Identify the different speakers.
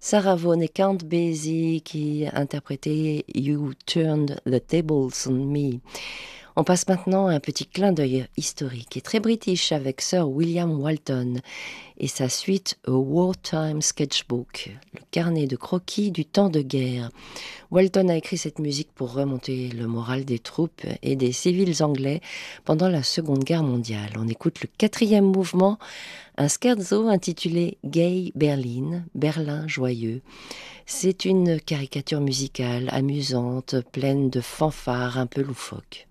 Speaker 1: Sarah Vaughan et Count Basie qui interprétaient You Turned the Tables on Me. On passe maintenant à un petit clin d'œil historique et très british avec Sir William Walton et sa suite A Wartime Sketchbook, le carnet de croquis du temps de guerre. Walton a écrit cette musique pour remonter le moral des troupes et des civils anglais pendant la Seconde Guerre mondiale. On écoute le quatrième mouvement, un scherzo intitulé Gay Berlin, Berlin joyeux. C'est une caricature musicale amusante, pleine de fanfares un peu loufoques.